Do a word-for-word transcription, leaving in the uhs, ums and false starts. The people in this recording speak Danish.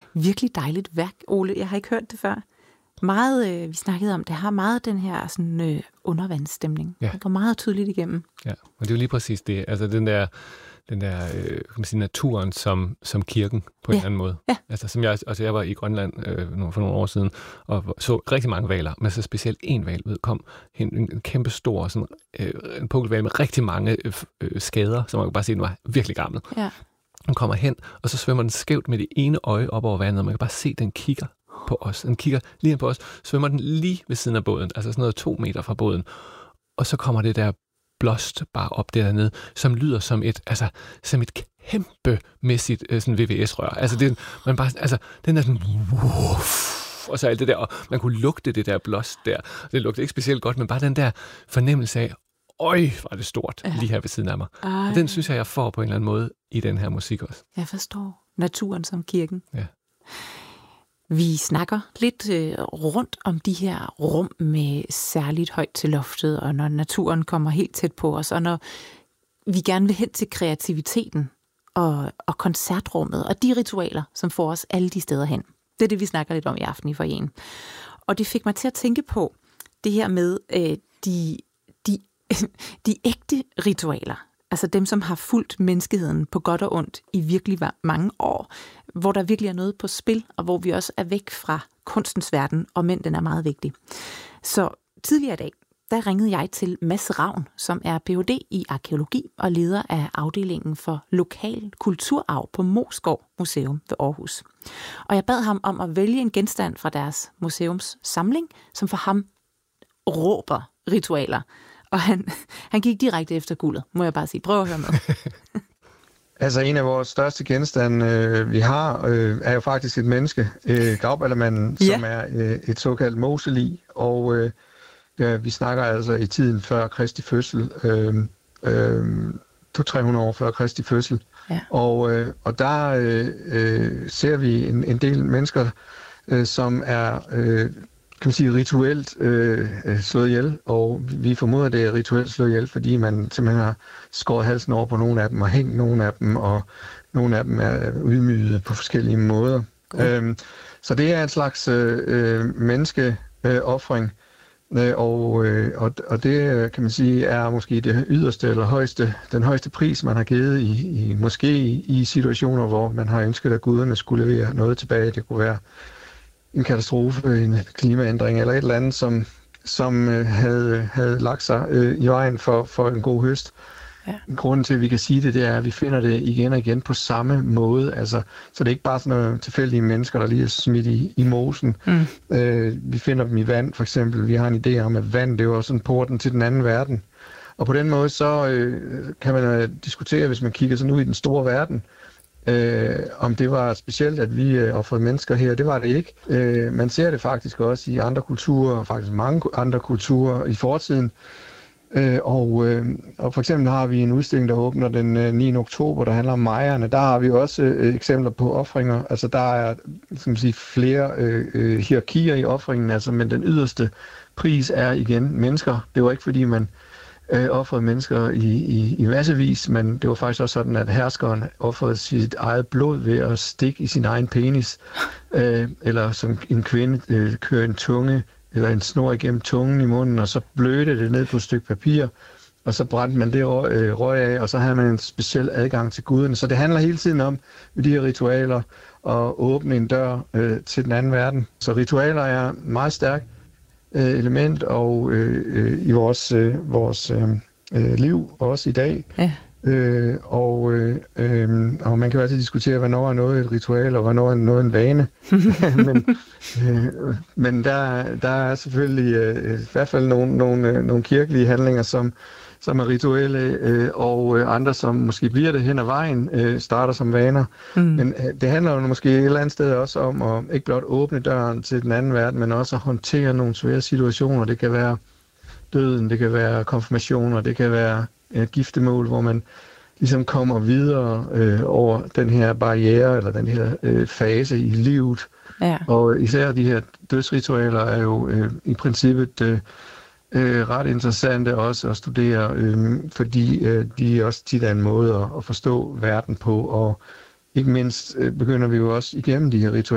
virkelig dejligt værk, Ole. Jeg har ikke hørt det før. Meget, øh, vi snakkede om, det har meget den her sådan, øh, undervandsstemning. Ja. Det går meget tydeligt igennem. Ja, og det er jo lige præcis det. Altså den der, den der øh, kan man sige, naturen som, som kirken på en ja. eller anden måde. Ja. Altså, som jeg, altså jeg var i Grønland øh, for nogle år siden, og så rigtig mange hvaler, men så specielt en hval ved kom en, en kæmpe stor sådan, øh, en pukkelhval med rigtig mange øh, øh, skader, som man kan bare se, den var virkelig gammel. Ja. Den kommer hen, og så svømmer den skævt med det ene øje op over vandet, og man kan bare se, den kigger på os. Den kigger lige ind på os, svømmer den lige ved siden af båden, altså sådan noget to meter fra båden, og så kommer det der blåst bare op dernede, som lyder som et, altså, som et kæmpemæssigt sådan V V S-rør. Altså, det, man bare, altså, den er sådan, uff, og så alt det der, og man kunne lugte det der blåst der. Det lugtede ikke specielt godt, men bare den der fornemmelse af, øj, var det stort, ja. Lige her ved siden af mig. Ej. Og den synes jeg, jeg får på en eller anden måde i den her musik også. Jeg forstår. Naturen som kirken. Ja. Vi snakker lidt øh, rundt om de her rum med særligt højt til loftet, og når naturen kommer helt tæt på os, og når vi gerne vil hen til kreativiteten og, og koncertrummet, og de ritualer, som får os alle de steder hen. Det er det, vi snakker lidt om i aften i Foyeren. Og det fik mig til at tænke på det her med øh, de, de, de ægte ritualer. Altså dem, som har fulgt menneskeheden på godt og ondt i virkelig mange år, hvor der virkelig er noget på spil, og hvor vi også er væk fra kunstens verden, og men den er meget vigtig. Så tidligere i dag, der ringede jeg til Mads Ravn, som er Ph D i arkæologi og leder af afdelingen for lokal kulturarv på Moesgaard Museum ved Aarhus. Og jeg bad ham om at vælge en genstand fra deres museums samling, som for ham råber ritualer. Og han, han gik direkte efter guldet, må jeg bare sige. Prøv at høre med. Altså en af vores største genstande, øh, vi har, øh, er jo faktisk et menneske, øh, Grauballemanden, ja. Som er øh, et såkaldt moselig. Og øh, ja, vi snakker altså i tiden før Kristi fødsel, øh, øh, to til tre hundrede år før Kristi fødsel. Ja. Og, øh, og der øh, øh, ser vi en, en del mennesker, øh, som er... Øh, kan man sige, rituelt øh, slået ihjel, og vi formoder, det er rituelt slået ihjel, fordi man simpelthen har skåret halsen over på nogle af dem, og hængt nogle af dem, og nogle af dem er ydmyget på forskellige måder. Okay. Øhm, så det er en slags øh, menneskeoffring, øh, og, øh, og, og det, kan man sige, er måske det yderste eller højeste, den højeste pris, man har givet i, i måske i, i situationer, hvor man har ønsket, at guderne skulle levere noget tilbage. Det kunne være en katastrofe, en klimaændring eller et eller andet, som, som øh, havde, havde lagt sig øh, i vejen for, for en god høst. Ja. Grunden til, at vi kan sige det, det er, at vi finder det igen og igen på samme måde. Altså, så det er ikke bare sådan nogle tilfældige mennesker, der lige er smidt i, i mosen. Mm. Øh, vi finder dem i vand, for eksempel. Vi har en idé om, at vand, det er jo sådan porten til den anden verden. Og på den måde, så øh, kan man øh, diskutere, hvis man kigger sådan ud i den store verden, Øh, om det var specielt, at vi øh, offrede mennesker her. Det var det ikke. Øh, man ser det faktisk også i andre kulturer, faktisk mange andre kulturer i fortiden. Øh, og, øh, og for eksempel har vi en udstilling, der åbner den øh, niende oktober, der handler om majerne. Der har vi også øh, eksempler på offringer. Altså der er skal man sige, flere øh, øh, hierarkier i offringen, altså, men den yderste pris er igen mennesker. Det var ikke fordi man Øh, offrede mennesker i, i, i massevis, men det var faktisk også sådan, at herskeren offrede sit eget blod ved at stikke i sin egen penis, øh, eller som en kvinde øh, kører en tunge, eller en snor igennem tungen i munden, og så blødte det ned på et stykke papir, og så brændte man det øh, røg af, og så havde man en speciel adgang til guderne. Så det handler hele tiden om, med de her ritualer, at åbne en dør øh, til den anden verden. Så ritualer er meget stærkt element og øh, øh, i vores, øh, vores øh, liv, også i dag. Ja. Øh, og, øh, øh, og man kan jo altid diskutere, hvornår er noget et ritual, og hvornår er noget en vane. men øh, men der, der er selvfølgelig øh, i hvert fald nogle, nogle, nogle kirkelige handlinger, som, som er rituelle, øh, og øh, andre, som måske bliver det hen ad vejen, øh, starter som vaner. Mm. Men øh, det handler jo måske et eller andet sted også om at ikke blot åbne døren til den anden verden, men også at håndtere nogle svære situationer. Det kan være døden, det kan være konfirmationer, det kan være øh, giftemål, hvor man ligesom kommer videre øh, over den her barriere, eller den her øh, fase i livet. Ja. Og især de her dødsritualer er jo øh, i princippet øh, øh, ret interessante også at studere, øh, fordi øh, de også tit er en måde at, at forstå verden på, og ikke mindst øh, begynder vi jo også igennem de her ritualer